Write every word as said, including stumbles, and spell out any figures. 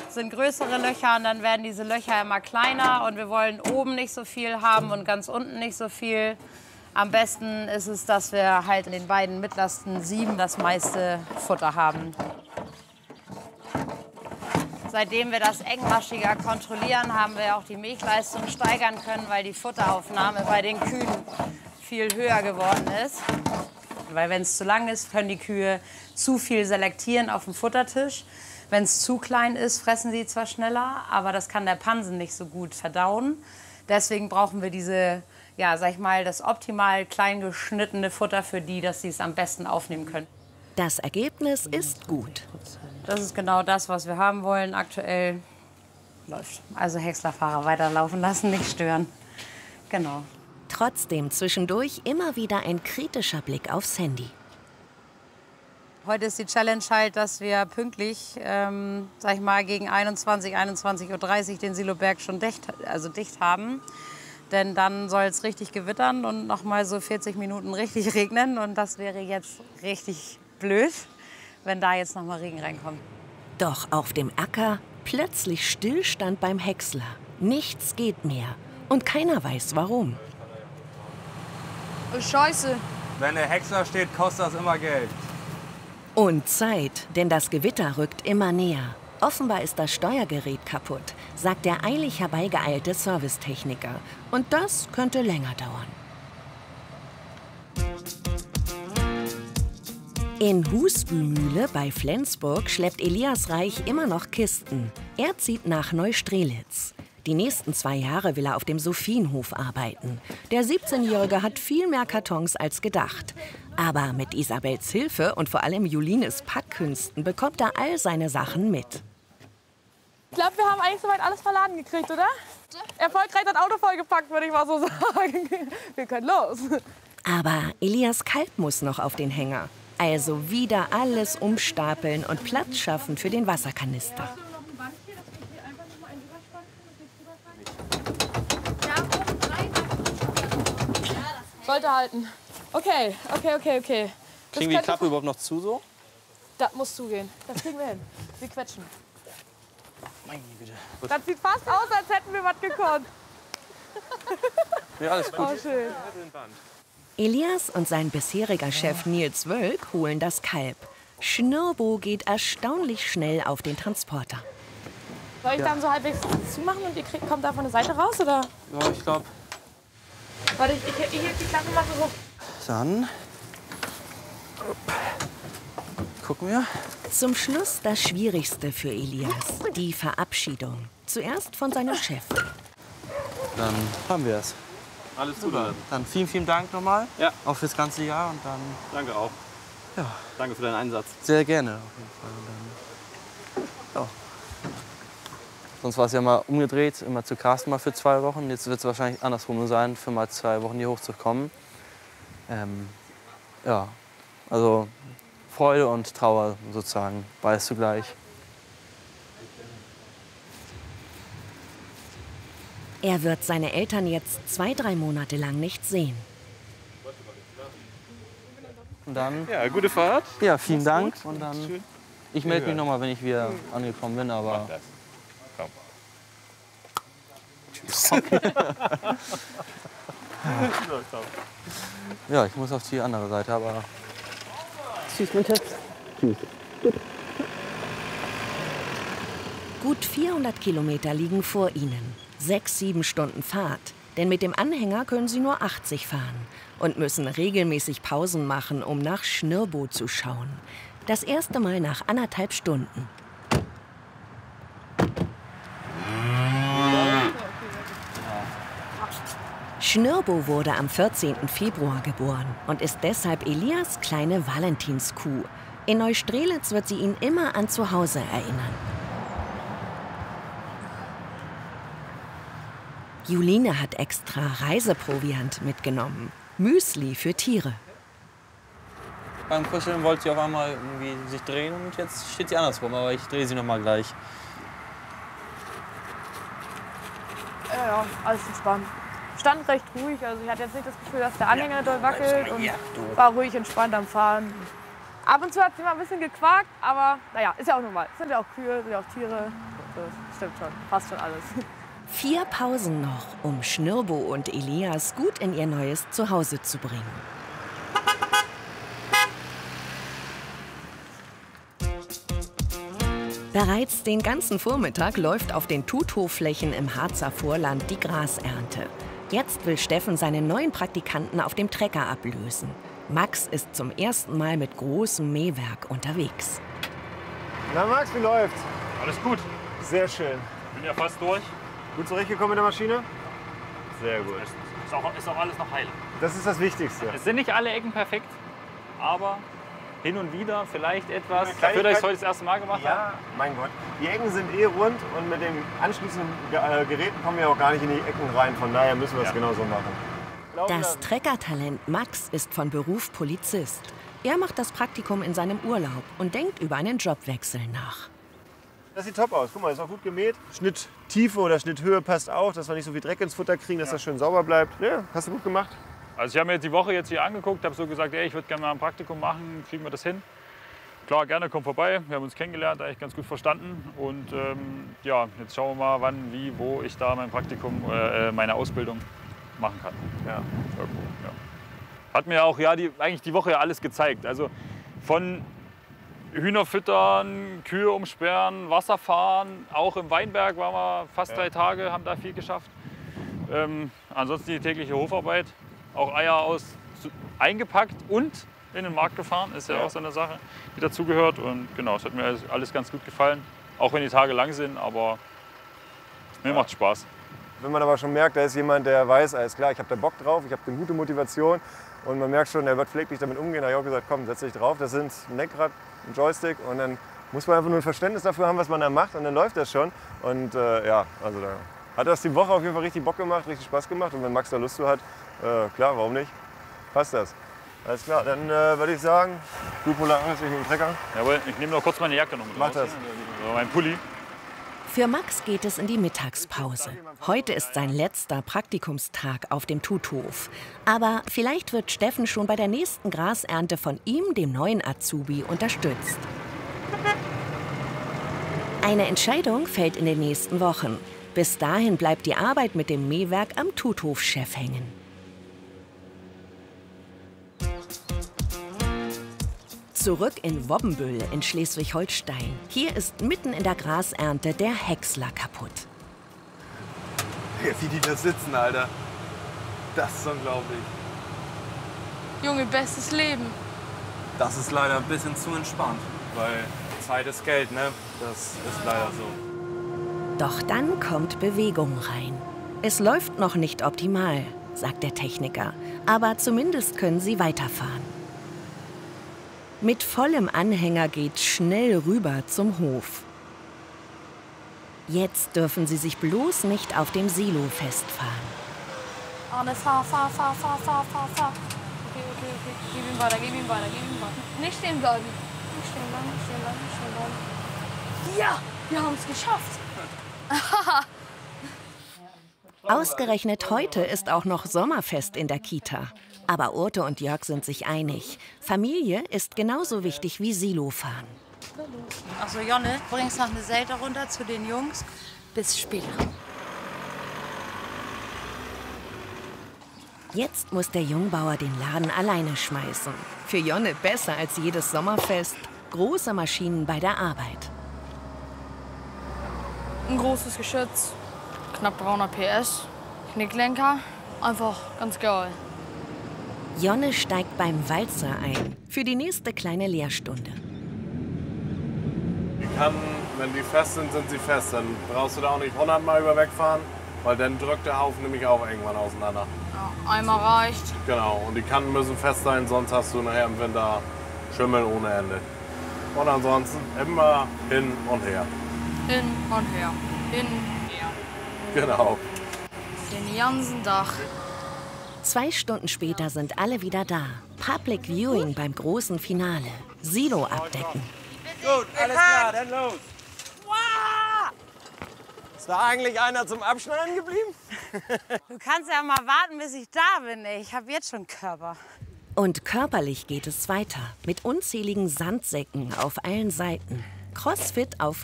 sind größere Löcher und dann werden diese Löcher immer kleiner. Und wir wollen oben nicht so viel haben und ganz unten nicht so viel. Am besten ist es, dass wir halt in den beiden mittlersten Sieben das meiste Futter haben. Seitdem wir das engmaschiger kontrollieren, haben wir auch die Milchleistung steigern können, weil die Futteraufnahme bei den Kühen viel höher geworden ist. Weil wenn es zu lang ist, können die Kühe zu viel selektieren auf dem Futtertisch. Wenn es zu klein ist, fressen sie zwar schneller, aber das kann der Pansen nicht so gut verdauen. Deswegen brauchen wir diese, ja, sag ich mal, das optimal klein geschnittene Futter für die, dass sie es am besten aufnehmen können. Das Ergebnis ist gut. Das ist genau das, was wir haben wollen. Aktuell läuft. Also Häckslerfahrer weiterlaufen lassen, nicht stören. Genau. Trotzdem zwischendurch immer wieder ein kritischer Blick aufs Handy. Heute ist die Challenge halt, dass wir pünktlich, ähm, sag ich mal, gegen einundzwanzig, einundzwanzig Uhr dreißig den Siloberg schon dicht, also dicht haben. Denn dann soll es richtig gewittern und noch mal so vierzig Minuten richtig regnen. Und das wäre jetzt richtig blöd, wenn da jetzt noch mal Regen reinkommt. Doch auf dem Acker plötzlich Stillstand beim Häcksler. Nichts geht mehr. Und keiner weiß, warum. Oh, Scheiße. Wenn der Häcksler steht, kostet das immer Geld. Und Zeit, denn das Gewitter rückt immer näher. Offenbar ist das Steuergerät kaputt, sagt der eilig herbeigeeilte Servicetechniker. Und das könnte länger dauern. In Husbymühle bei Flensburg schleppt Elias Reich immer noch Kisten. Er zieht nach Neustrelitz. Die nächsten zwei Jahre will er auf dem Sophienhof arbeiten. Der siebzehnjährige hat viel mehr Kartons als gedacht. Aber mit Isabels Hilfe und vor allem Julines Packkünsten bekommt er all seine Sachen mit. Ich glaube, wir haben eigentlich soweit alles verladen gekriegt, oder? Erfolgreich das Auto vollgepackt, würde ich mal so sagen. Wir können los. Aber Elias Kalb muss noch auf den Hänger. Also wieder alles umstapeln und Platz schaffen für den Wasserkanister. Sollte halten. Okay, okay, okay, okay. Das Kriegen wir die Klappe überhaupt noch zu so? Das muss zugehen. Das kriegen wir hin. Wir quetschen. Meine Güte. Das sieht fast aus, als hätten wir was gekonnt. Ja, alles gut. Oh, schön. Elias und sein bisheriger Chef Nils Wölk holen das Kalb. Schnurbo geht erstaunlich schnell auf den Transporter. Soll ich dann so halbwegs zumachen und ihr kriegt, kommt da von der Seite raus, oder? Ja, ich glaube. Warte, ich, ich, ich heb die Klappe mal so hoch. Dann gucken wir. Zum Schluss das Schwierigste für Elias, die Verabschiedung. Zuerst von seinem Chef. Dann haben wir es. Alles Gute. Dann vielen, vielen Dank nochmal. Ja. Auch fürs ganze Jahr und dann. Danke auch. Ja. Danke für deinen Einsatz. Sehr gerne. Auf jeden Fall. Und dann, ja. Sonst war es ja mal umgedreht, immer zu Carsten mal für zwei Wochen. Jetzt wird es wahrscheinlich andersrum sein, für mal zwei Wochen hier hochzukommen. Ähm, ja, also Freude und Trauer sozusagen, beides zugleich. Er wird seine Eltern jetzt zwei, drei Monate lang nicht sehen. Und dann, Ja, gute Fahrt. ja, vielen Dank. Und dann, Schön. ich melde mich nochmal, wenn ich wieder angekommen bin, aber Komm. tschüss. Ja, ich muss auf die andere Seite, aber tschüss, mein Schatz. Gut vierhundert Kilometer liegen vor ihnen. Sechs, sieben Stunden Fahrt. Denn mit dem Anhänger können sie nur achtzig fahren. Und müssen regelmäßig Pausen machen, um nach Schnurbo zu schauen. Das erste Mal nach anderthalb Stunden. Schnurbo wurde am vierzehnten Februar geboren und ist deshalb Elias kleine Valentinskuh. In Neustrelitz wird sie ihn immer an zu Hause erinnern. Juline hat extra Reiseproviant mitgenommen. Müsli für Tiere. beim Kuscheln wollte sie auf einmal irgendwie sich drehen und jetzt steht sie andersrum, aber ich drehe sie noch mal gleich. Ja, ja, alles entspannt. Stand recht ruhig, also ich hatte jetzt nicht das Gefühl, dass der Anhänger doll wackelt und war ruhig entspannt am Fahren. Ab und zu hat sie mal ein bisschen gequakt, aber naja, ist ja auch normal. Es sind ja auch Kühe, sind ja auch Tiere. Das stimmt schon, passt schon alles. Vier Pausen noch, um Schnirbo und Elias gut in ihr neues Zuhause zu bringen. Bereits den ganzen Vormittag läuft auf den Tuthoflächen im Harzer Vorland die Grasernte. Jetzt will Steffen seine neuen Praktikanten auf dem Trecker ablösen. Max ist zum ersten Mal mit großem Mähwerk unterwegs. Na Max, wie läuft's? Alles gut. Sehr schön. Bin ja fast durch. Gut zurechtgekommen mit der Maschine? Sehr gut. Ist auch, ist auch alles noch heil. Das ist das Wichtigste. Es sind nicht alle Ecken perfekt, aber hin und wieder vielleicht etwas. Eine Dafür, dass ich es Kleinigkeit- heute das erste Mal gemacht habe. Ja, mein Gott. Die Ecken sind eh rund und mit den anschließenden Ge- äh, Geräten kommen wir auch gar nicht in die Ecken rein. Von daher müssen wir es Ja. genauso machen. Das Treckertalent Max ist von Beruf Polizist. Er macht das Praktikum in seinem Urlaub und denkt über einen Jobwechsel nach. Das sieht top aus. Guck mal, ist auch gut gemäht. Schnitttiefe oder Schnitthöhe passt auch, dass wir nicht so viel Dreck ins Futter kriegen, dass das schön sauber bleibt. Ja, hast du gut gemacht. Also ich habe mir jetzt die Woche jetzt hier angeguckt, habe so gesagt, ey, ich würde gerne mal ein Praktikum machen, kriegen wir das hin? Klar, gerne, komm vorbei. Wir haben uns kennengelernt, eigentlich ganz gut verstanden. Und ähm, ja, jetzt schauen wir mal, wann, wie, wo ich da mein Praktikum, äh, meine Ausbildung machen kann. Ja. Irgendwo, ja. Hat mir auch ja, die, eigentlich die Woche ja alles gezeigt. Also von Hühner füttern, Kühe umsperren, Wasser fahren. Auch im Weinberg waren wir fast Ja. drei Tage, haben da viel geschafft. Ähm, ansonsten die tägliche Hofarbeit. Auch Eier aus, eingepackt und in den Markt gefahren. Ist ja, Ja. auch so eine Sache, die dazugehört. Und genau, es hat mir alles, alles ganz gut gefallen. Auch wenn die Tage lang sind, aber mir macht Spaß. Wenn man aber schon merkt, da ist jemand, der weiß, alles klar, ich habe da Bock drauf, ich habe eine gute Motivation und man merkt schon, der wird pfleglich damit umgehen, da habe ich auch gesagt, komm, setz dich drauf, das sind ein Lenkrad, ein Joystick und dann muss man einfach nur ein Verständnis dafür haben, was man da macht und dann läuft das schon. Und äh, ja, also da hat das die Woche auf jeden Fall richtig Bock gemacht, richtig Spaß gemacht und wenn Max da Lust zu hat, äh, klar, warum nicht, passt das. Alles klar, dann äh, würde ich sagen, du Polar Angst, ich mit dem Trecker. Jawohl, ich nehme noch kurz meine Jacke noch mit Mach raus. das. Oder mein Pulli. Für Max geht es in die Mittagspause. Heute ist sein letzter Praktikumstag auf dem Tuthof. Aber vielleicht wird Steffen schon bei der nächsten Grasernte von ihm, dem neuen Azubi, unterstützt. Eine Entscheidung fällt in den nächsten Wochen. Bis dahin bleibt die Arbeit mit dem Mähwerk am Tuthofchef hängen. Zurück in Wobbenbüll in Schleswig-Holstein. Hier ist mitten in der Grasernte der Häcksler kaputt. Wie die da sitzen, Alter. Das ist unglaublich. Junge, bestes Leben. Das ist leider ein bisschen zu entspannt, weil Zeit ist Geld, ne? Das ist leider so. Doch dann kommt Bewegung rein. Es läuft noch nicht optimal, sagt der Techniker. Aber zumindest können sie weiterfahren. Mit vollem Anhänger geht's schnell rüber zum Hof. Jetzt dürfen sie sich bloß nicht auf dem Silo festfahren. Arne, fahr, fahr, fahr, fahr, fahr, fahr, fahr. Okay, okay, okay. Gib ihm weiter, gib ihm weiter, gib ihm weiter. Nicht stehen bleiben. Nicht stehen bleiben, nicht stehen bleiben, nicht stehen bleiben. Ja, wir haben es geschafft. Ausgerechnet heute ist auch noch Sommerfest in der Kita. Aber Urte und Jörg sind sich einig. Familie ist genauso wichtig wie Silofahren. Also Jonne, bringst noch eine Selte runter zu den Jungs. Bis später. Jetzt muss der Jungbauer den Laden alleine schmeißen. Für Jonne besser als jedes Sommerfest. Große Maschinen bei der Arbeit. Ein großes Geschütz, knapp dreihundert P S, Knicklenker, einfach ganz geil. Jonne steigt beim Walzer ein. Für die nächste kleine Lehrstunde. Die kann, wenn die fest sind, sind sie fest. Dann brauchst du da auch nicht hundert Mal über wegfahren, weil dann drückt der Haufen nämlich auch irgendwann auseinander. Ja, einmal reicht. Genau, und die Kanten müssen fest sein, sonst hast du nachher im Winter Schimmel ohne Ende. Und ansonsten immer hin und her. Hin und her, hin, her. Genau. Den ganzen Tag. Zwei Stunden später sind alle wieder da. Public Viewing beim großen Finale. Silo abdecken. Gut, alles klar, dann los. Ist da eigentlich einer zum Abschneiden geblieben? Du kannst ja mal warten, bis ich da bin. Ey. Ich habe jetzt schon Körper. Und körperlich geht es weiter mit unzähligen Sandsäcken auf allen Seiten. CrossFit auf